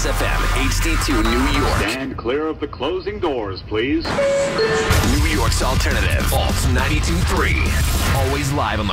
FM, HD2 New York. Stand clear of the closing doors, please. New York's alternative, Alt 92.3. Always live on the